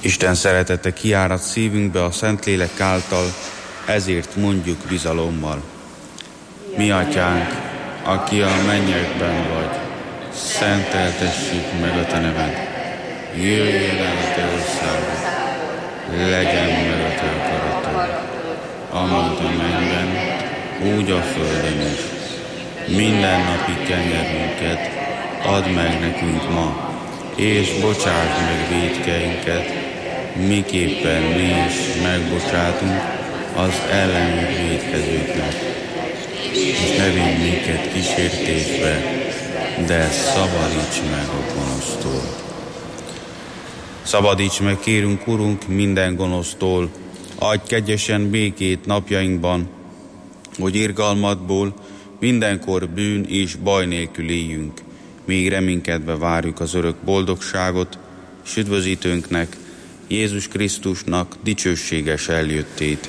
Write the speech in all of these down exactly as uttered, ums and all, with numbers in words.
Isten szeretete kiárad szívünkbe a Szentlélek által, ezért mondjuk bizalommal. Mi atyánk, aki a mennyekben vagy, szenteltessük meg a te neved. Jöjjön el a te országod, legyen meg a te akaratod, amint a mennyben, úgy a földön is. Minden napi kenyerünket add meg nekünk ma, és bocsásd meg vétkeinket, miképpen mi is megbocsátunk az ellenünk vétkezőknek. És ne vigy minket kísértésbe, de szabadíts meg a gonosztól. Szabadíts meg, kérünk, Urunk, minden gonosztól, adj kegyesen békét napjainkban, hogy irgalmadból mindenkor bűn és baj nélkül éljünk, míg reménykedve várjuk az örök boldogságot, s üdvözítőnknek, Jézus Krisztusnak dicsőséges eljöttét.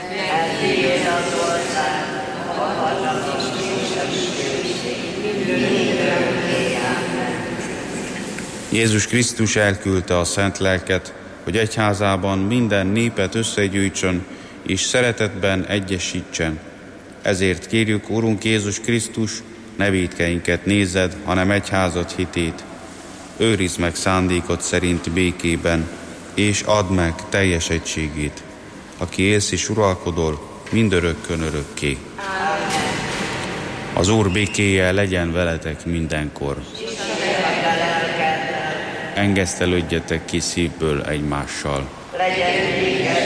Jézus Krisztus elküldte a szent lelket, hogy egyházában minden népet összegyűjtsön, és szeretetben egyesítsen. Ezért kérjük, Urunk Jézus Krisztus, ne vétkeinket nézed, hanem egyházad hitét. Őrizd meg szándékod szerint békében, és add meg teljes egységét, aki élsz és uralkodol mindörökkön örökké. Az Úr békéje legyen veletek mindenkor. Engesztelődjetek ki szívből egymással. Legyen